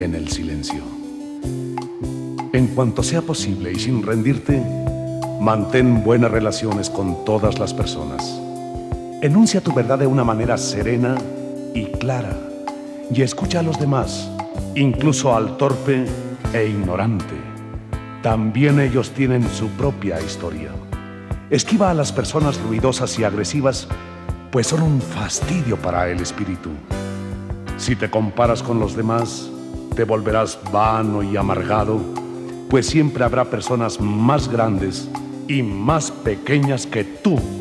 en el silencio. En cuanto sea posible y sin rendirte, mantén buenas relaciones con todas las personas. Enuncia tu verdad de una manera serena y clara y escucha a los demás, incluso al torpe e ignorante. También ellos tienen su propia historia. Esquiva a las personas ruidosas y agresivas, pues son un fastidio para el espíritu. Si te comparas con los demás, te volverás vano y amargado, pues siempre habrá personas más grandes y más pequeñas que tú.